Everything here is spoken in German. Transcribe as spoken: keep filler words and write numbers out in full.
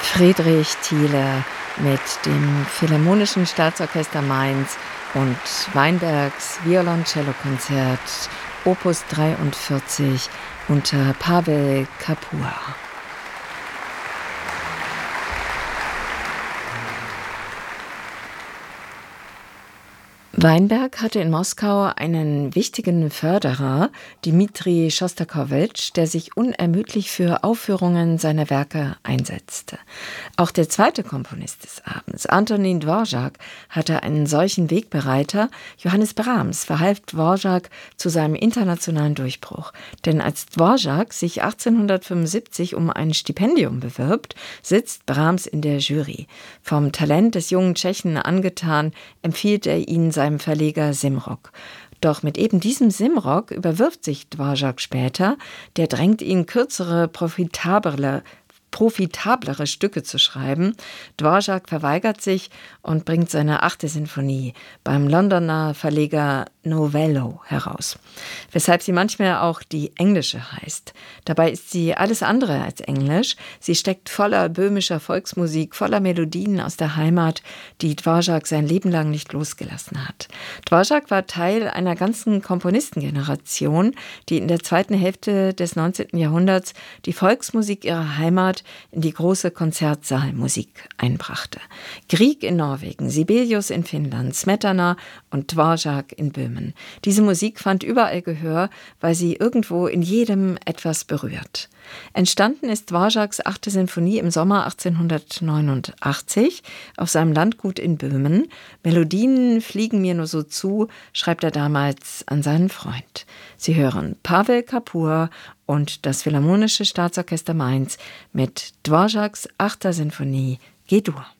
Friedrich Thiele mit dem Philharmonischen Staatsorchester Mainz und Weinbergs Violoncellokonzert Opus dreiundvierzig unter Pavel Kapur. Weinberg hatte in Moskau einen wichtigen Förderer, Dmitri Schostakowitsch, der sich unermüdlich für Aufführungen seiner Werke einsetzte. Auch der zweite Komponist des Abends, Antonin Dvorak, hatte einen solchen Wegbereiter. Johannes Brahms verhalf Dvorak zu seinem internationalen Durchbruch. Denn als Dvorak sich achtzehnhundertfünfundsiebzig um ein Stipendium bewirbt, sitzt Brahms in der Jury. Vom Talent des jungen Tschechen angetan, empfiehlt er ihn seinem Verleger Simrock. Doch mit eben diesem Simrock überwirft sich Dvorak später, der drängt ihn, kürzere, profitablere, profitablere Stücke zu schreiben. Dvorak verweigert sich und bringt seine achte Sinfonie beim Londoner Verleger Novello heraus, weshalb sie manchmal auch die englische heißt. Dabei ist sie alles andere als englisch. Sie steckt voller böhmischer Volksmusik, voller Melodien aus der Heimat, die Dvorak sein Leben lang nicht losgelassen hat. Dvorak war Teil einer ganzen Komponistengeneration, die in der zweiten Hälfte des neunzehnten Jahrhunderts die Volksmusik ihrer Heimat in die große Konzertsaalmusik einbrachte. Grieg in Norwegen, Sibelius in Finnland, Smetana und Dvorak in Böhmen. Diese Musik fand überall Gehör, weil sie irgendwo in jedem etwas berührt. Entstanden ist Dvoraks achte Sinfonie im Sommer achtzehnhundertneunundachtzig auf seinem Landgut in Böhmen. Melodien fliegen mir nur so zu, schreibt er damals an seinen Freund. Sie hören Pavel Kapur und das Philharmonische Staatsorchester Mainz mit Dvoraks achter Sinfonie G-Dur.